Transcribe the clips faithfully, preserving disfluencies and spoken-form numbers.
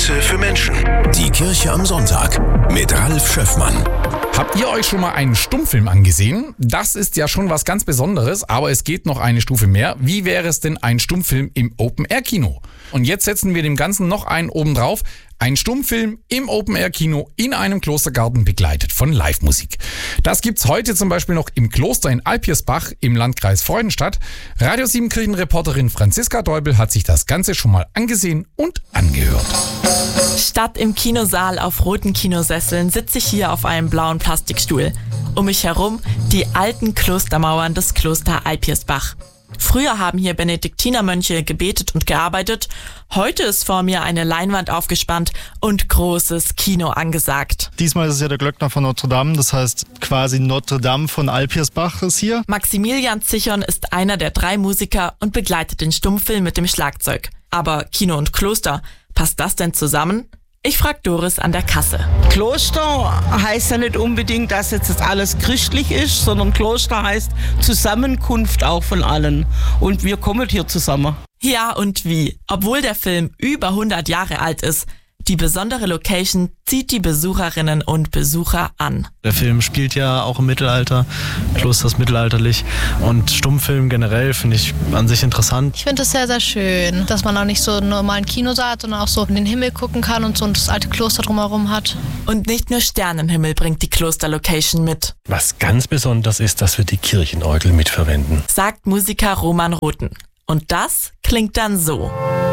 Momente für Menschen. Die Kirche am Sonntag mit Ralf Schöffmann. Habt ihr euch schon mal einen Stummfilm angesehen? Das ist ja schon was ganz Besonderes, aber es geht noch eine Stufe mehr. Wie wäre es denn ein Stummfilm im Open-Air-Kino? Und jetzt setzen wir dem Ganzen noch einen oben drauf. Ein Stummfilm im Open-Air-Kino in einem Klostergarten begleitet von Live-Musik. Das gibt's heute zum Beispiel noch im Kloster in Alpirsbach im Landkreis Freudenstadt. Radio sieben Kirchenreporterin Franziska Deubel hat sich das Ganze schon mal angesehen und angehört. Statt im Kinosaal auf roten Kinosesseln sitze ich hier auf einem blauen Plastikstuhl. Um mich herum die alten Klostermauern des Kloster Alpirsbach. Früher haben hier Benediktinermönche gebetet und gearbeitet. Heute ist vor mir eine Leinwand aufgespannt und großes Kino angesagt. Diesmal ist es ja der Glöckner von Notre Dame, das heißt quasi Notre Dame von Alpirsbach ist hier. Maximilian Zichon ist einer der drei Musiker und begleitet den Stummfilm mit dem Schlagzeug. Aber Kino und Kloster, passt das denn zusammen? Ich frag Doris an der Kasse. Kloster heißt ja nicht unbedingt, dass jetzt alles christlich ist, sondern Kloster heißt Zusammenkunft auch von allen. Und wir kommen hier zusammen. Ja, und wie? Obwohl der Film über hundert Jahre alt ist, die besondere Location zieht die Besucherinnen und Besucher an. Der Film spielt ja auch im Mittelalter, Kloster ist mittelalterlich und Stummfilm generell finde ich an sich interessant. Ich finde es sehr, sehr schön, dass man auch nicht so einen normalen Kinosaal hat, sondern auch so in den Himmel gucken kann und so das alte Kloster drumherum hat. Und nicht nur Sternenhimmel bringt die Klosterlocation mit. Was ganz besonders ist, dass wir die Kirchenorgel mitverwenden, sagt Musiker Roman Rothen. Und das klingt dann so.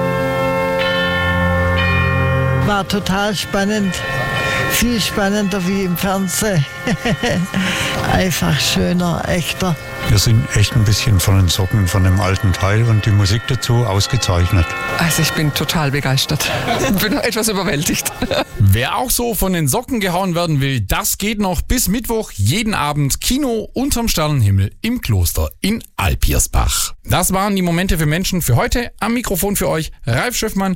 War total spannend, viel spannender wie im Fernsehen. Einfach schöner, echter. Wir sind echt ein bisschen von den Socken von dem alten Teil und die Musik dazu ausgezeichnet. Also ich bin total begeistert. Ich bin etwas überwältigt. Wer auch so von den Socken gehauen werden will, das geht noch bis Mittwoch jeden Abend Kino unterm Sternenhimmel im Kloster in Alpirsbach. Das waren die Momente für Menschen für heute. Am Mikrofon für euch Ralf Schöffmann.